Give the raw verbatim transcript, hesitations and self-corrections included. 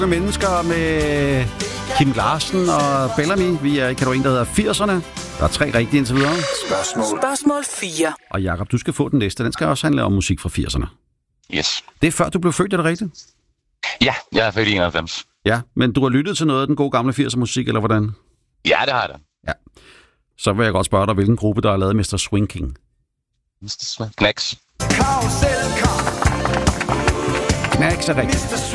Mennesker med Kim Larsen og Bellamy. Vi er i kategorien, der hedder firserne. Der er tre rigtige indtil videre. Spørgsmål. Spørgsmål fire. Og Jakob, du skal få den næste. Den skal også handle om musik fra firserne. Yes. Det er før du blev født, er det rigtigt? Ja, jeg er født i enoghalvfems. Ja, men du har lyttet til noget af den gode gamle firser musik, eller hvordan? Ja, det har jeg da. Ja. Så vil jeg godt spørge dig, hvilken gruppe, der har lavet mister Swing King? mister Swing. Knacks. Knacks er rigtigt.